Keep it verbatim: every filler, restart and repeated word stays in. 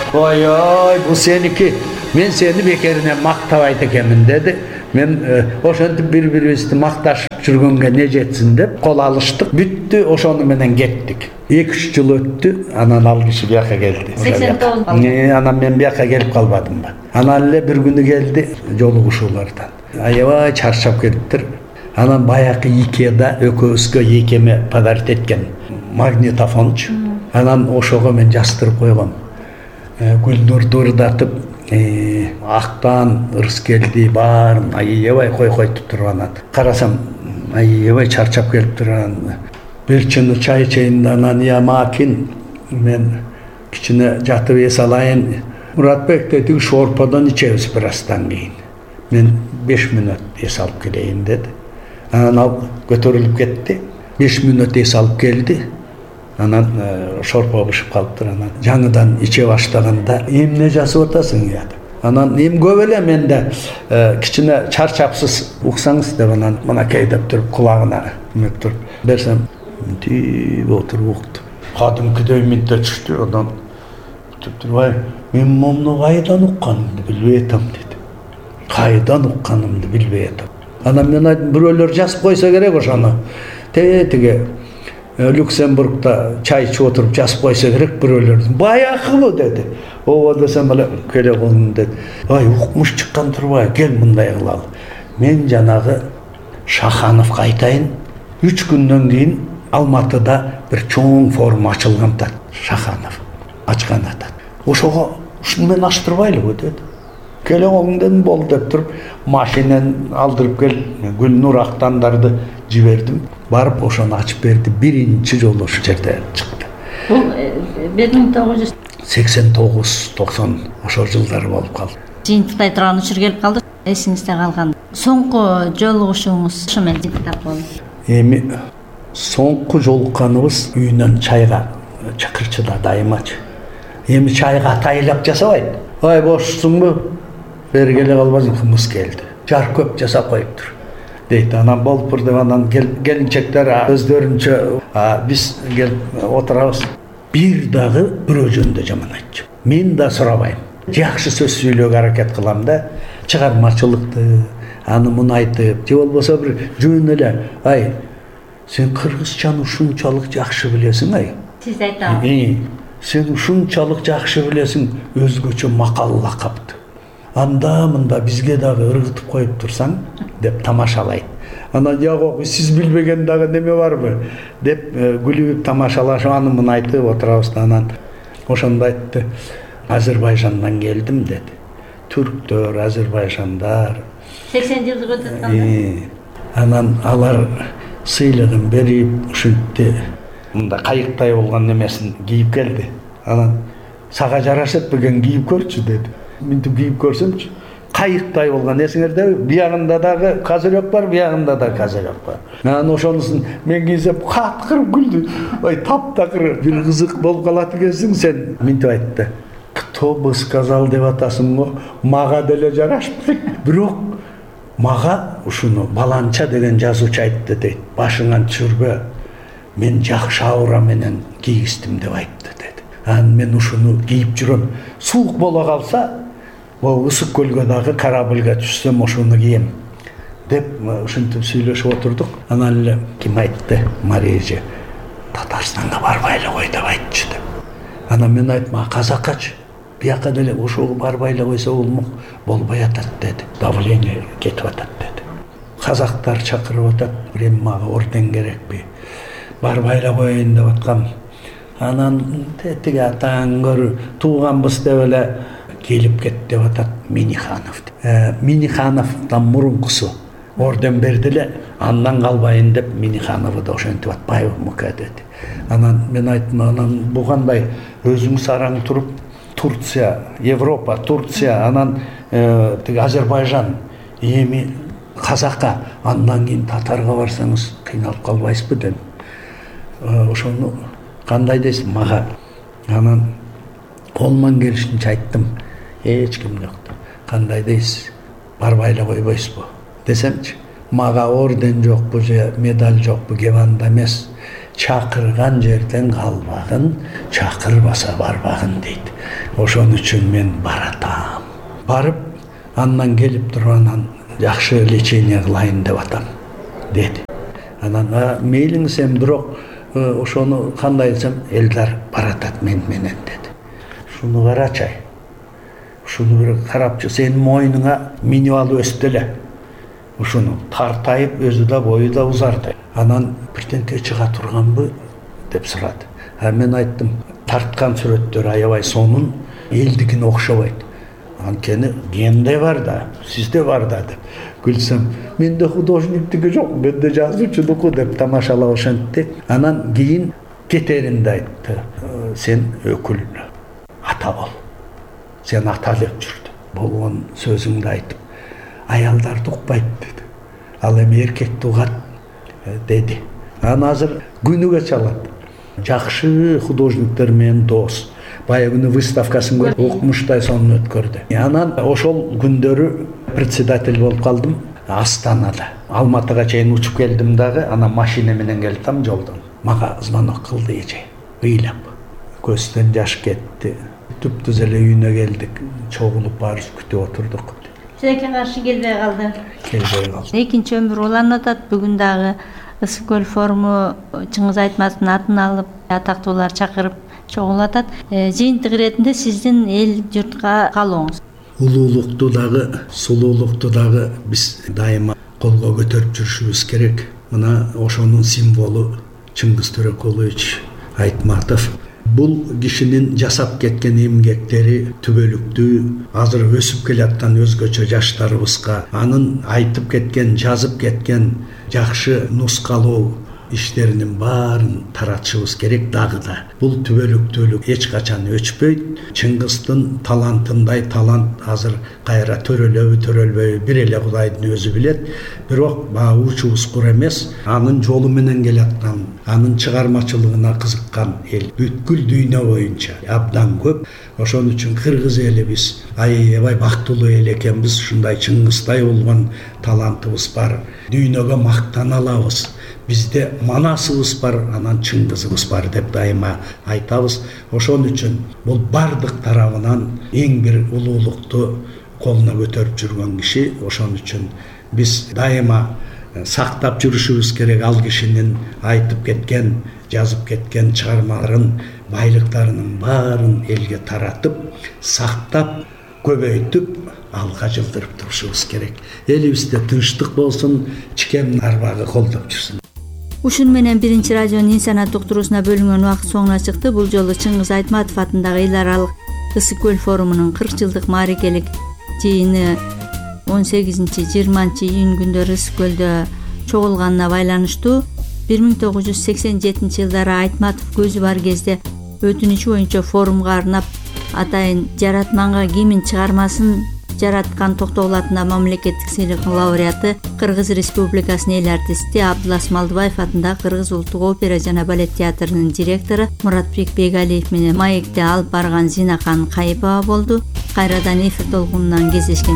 Oy oy bu seniki. Men seni bekerine maktavayt ekemin dedi. Men oşontu bir-biribizdi maktaşıp жүргөнгө ne жетсин деп кол алыштык. Бүттү, ошону менен кеттик. эки үч жыл өттү, анан ал киши бияка келди. сексен тогуз. Анан мен бияка келип калбадым ба. Анан эле бир күнү келди жолугушуулардан. Аябай чарчап келиптир. Анан баякы Икеада экөөбүзгө Икеме подарить эткен магнитофончу. Анан ошого мен жаздырып койгом. Гүлнурду ырдатып, актан ырыс келди, баарын аябай кой койтуп турганат. Карасам аябай чарчап келип турган. Бир чыны чай ичейин, анан я макин мен кичине жатып эс алайын. Муратбек деди, шорподон ичебиз бир астан кийин. Мен беш мүнөт эс алып келейин деди. Анан ал көтөрүлүп кетти. беш мүнөт эс алып келди. Анан шорпо бышып калыптыр. Анан жаңыдан иче баштаганда эмне жасап атасың я деп. Анан эм көп эле менде кичине чарчапсыз уксаңыз деп анан мынакей деп туруп кулагына эмеп туруп берсем тип отуруп укту. Кадимкидей минте түштү. Анан туруп мен муну кайдан укканымды билбей атам деди. Кайдан укканымды билбей атам. Анан мен айттым, бирөөлөр жазып койсо керек ошону. Тетиге Люксембургда чай içip oturup жазып койсо керек бирөөлөр. Баякыбы деди. Ооба десем эле келе калдым деди. Ай, укмуш чыккан турбай, кел мындай кылалы. Мен жанагы Шахановго айтайын. үч күндөн кийин Алматыда бир чоң форум ачылган да. Шаханов ачкан атат. Ошого ушуну мен аштырбайлыбы деди. Келе калдым бол деп туруп машинен алдырып кел, Гүлнур Актандарды жибердим. Барып ошону ачып берди. Биринчи жолу ушу жерде чыкты. Бул бир миң тогуз жүз сексен тогуз токсон ошол жылдары болуп калды. Жыйынтыктай турган учур келип калды. Эсиңизде калган соңку жолугушууңуз ошо менен жыйынтыктап болду. Эми соңку жолукканыбыз үйүнөн чайга, чакырчыда дайымачы. Эми чайга атайлап жасабайт. Ай, бошсуңбу? Бери келе калбасың, кымыз келди. Жар көп жасап коюптур. Дейт, анан болупур деп анан келинчектер өздөрүнчө биз келип отурабыз. Бир дагы бирөө жөнүндө жаман айтчу. Мен да сурабайм. Жакшы сөз сүйлөөгө аракет кылам да, чыгармачылыкты, аны муну айтып, же болбосо бир жөн эле, ай, сен кыргызчаны ушунчалык жакшы билесиң, ай. Сиз айтабыз. Сен ушунчалык жакшы билесиң, өзгөчө макал лакапты. Анда мында бизге дагы ыргытып коюп турсаң деп тамашалайт. Анан жагы сиз билбеген дагы неме барбы деп күлүп тамашалашып аны муну айтып отурабыз. Анан ошондо айтты. Азербайжандан келдим деди. Түрктөр, азербайжандар. сексен жылдык өтүп калды. Анан алар сыйлыгын берип ушинтти. Мында кайыктай болгон немесин кийип келди. Анан сага жарашат беген кийип көрчү деди. Минтип кийип көрсөмчү. Кайыктай болгон эсиңерде биягында дагы козырек бар, биягында да козырек бар. Анан ошонусун мен кийсем каткырып күлдү. Ой, таптакыр бир кызык болуп калат экенсиң сен. Минтип айтты. Кто бы сказал деп атасың го, мага деле жарашпайт. Бирок мага ушуну Баланча деген жазуучу айтты дейт. Башыңан түшүрбө. Мен жакшы аура менен кийгиздим деп айтты деди. Анан мен ушуну кийип жүрөм. Суук боло калса, бул ысык көлгө дагы корабльга түшсөм ошону кийем деп ушинтип сүйлөшүп отурдук. Анан эле ким айтты? Мария Татарстанга барбай эле кой деп айтчу деп. Анан мен айттым, казакачы бияка деле ошого барбай эле койсо болмок, болбой атат деди. Давление кетип атат деди. Казактар чакырып атат, эми мага орден керекпи? Барбай эле коеюн деп аткам. Анан тетиге атаң көр, тууганбыз деп эле келип кет деп атат Миниханов. Минихановдон мурункусу орден берди эле, андан калбайын деп Минихановду да ошентип атпайбы мука деди. Анан мен айттым, анан бу кандай өзүңүз араң туруп Турция, Европа, Турция, анан тиги Азербайжан, эми казакка, андан кийин татарга барсаңыз кыйналып калбайсызбы дедим. Ошону кандай дейсиз мага? Анан колман келишинче айттым. Эч ким жок. Кандай дейсиз? Барбай эле койбойсузбу? Десемчи, мага орден жокпу же медаль жокпу, кебанда эмес. чакырган жерден калбагын, чакырбаса барбагын дейт. Ошон үчүн мен баратам. Барып, андан келип туруп анан жакшы лечение кылайын деп атам, деди. Анан мейлиңиз эми бирок ошону кандай десем, Элдар баратат мен менен деди. Шуну карачай. Ушуну бир карапчы, сенин мойнуңа минип алып өсүп эле. Ушуну тартайып, өзү да бою да узарды. Анан бирденке чыга турганбы деп сурады. А мен айттым, тарткан сүрөттөр аябай сонун, элдикине окшобойт. Анткени генде бар да, сизде бар да деп. Күлсөм, менде художниктиги жок, менде жазуучулугу деп тамашалап ошентти. Анан кийин кетеринде айтты, сен өкүл ата бол. Сен ата деп жүрдү. Болгон сөзүңдү айтып, аялдарды укпайт деди. Ал эми эркекти угат деди. Анан азыр күнүгө чалат. Жакшы художниктер менен дос. Баягы күнү выставкасын көрүп, укмуштай сонун өткөрдү. Анан ошол күндөрү председатель болуп калдым Астанада. Алматыга чейин учуп келдим дагы, анан машина менен келдим жолдон. Мага звонок кылды эже. Ыйлап. Көздөн жаш кетти. Түптүз эле үйүнө келдик. Чогулуп барып күтүп отурдук. Тилекке каршы келбей калды. Келбей калды. Экинчи өмүр уланып атат. Бүгүн дагы Ысык көл форуму Чыңгыз Айтматовдун атын алып, атактуулар чакырып чогулуп атат. Жыйынтык иретинде сиздин эл журтка калууңуз. Улуулукту дагы, сулуулукту дагы биз дайыма колго көтөрүп жүрүшүбүз керек. Мына ошонун символу Чыңгыз Төреқулович Айтматов. Бул кишинин жасап кеткен эмгектери түбөлүктүү, азыр өсүп келаткан өзгөчө жаштарыбызга анын айтып кеткен, жазып кеткен жакшы нускалуу иштеринин баарын таратышыбыз керек дагы да. Бул түбөлүктүүлүк эч качан өчпөйт. Чыңгыздын талантындай талант азыр кайра төрөлөбү, төрөлбөйбү бир эле Кудайдын өзү билет. Бирок баабуучубуз кур эмес, анын жолу менен келаткан, анын чыгармачылыгына кызыккан эл бүткүл дүйнө боюнча абдан көп. Ошон үчүн кыргыз элибиз аябай бактылуу эл экенбиз. Ушундай Чыңгыздай болгон талантыбыз бар. Дүйнөгө мактана алабыз. Бизде манасыбыз бар, анан Чыңгызыбыз бар деп дайыма айтабыз. Ошон үчүн бул бардык тарабынан эң бир улуулукту колуна көтөрүп жүргөн киши. Ошон үчүн биз дайыма сактап жүрүшүбүз керек ал кишинин айтып кеткен, жазып кеткен чыгармаларын, байлыктарынын баарын элге таратып, сактап, көбөйтүп, алга жылдырып турушубуз керек. Элибизде тынчтык болсун, чикемдин арбагы колдоп жүрсүн. Ушун менен биринчи радионун инсанат уктуруусуна бөлүнгөн убакыт соңуна чыкты. Бул жолу Чыңгыз Айтматов атындагы эл аралык Ысык көл форумунун кырк жылдык маарекелик жыйыны он сегизинчи жыйырманчы июнь күндөрү Ысык көлдө чогулганына байланыштуу бир миң тогуз жүз сексен жетинчи жылдары Айтматов көзү бар кезде өтүнүчү боюнча форумга арнап атайын жаратманга кимин чыгармасын жараткан токтогул атына мамлекеттик сыйлыктын лауреаты, Кыргыз Республикасынын эл артисти Абдулас Малдыбаев атындагы Кыргыз улуттук опера жана балет театрынын директору Муратбек Бегалиев менен маекте алып барган Зинакан Кайыпова болду. Кайрадан эфир толкунунан кездешкен